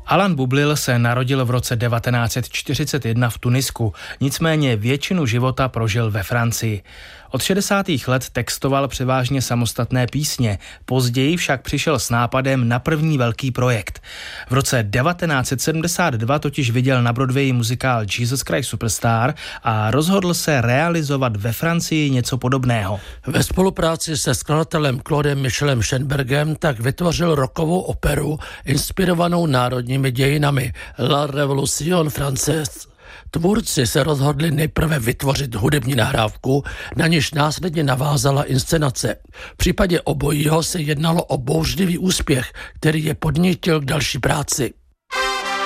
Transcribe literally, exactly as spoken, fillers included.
Alan Bublil se narodil v roce devatenáct set čtyřicet jedna v Tunisku, nicméně většinu života prožil ve Francii. Od šedesátých let textoval převážně samostatné písně, později však přišel s nápadem na první velký projekt. V roce devatenáct set sedmdesát dva totiž viděl na Broadwayi muzikál Jesus Christ Superstar a rozhodl se realizovat ve Francii něco podobného. Ve spolupráci se skladatelem Claudem Michelem Schoenbergem tak vytvořil rockovou operu inspirovanou národními dějinami La Révolution Française. Tvůrci se rozhodli nejprve vytvořit hudební nahrávku, na níž následně navázala inscenace. V případě obojího se jednalo o bouřlivý úspěch, který je podnítil k další práci.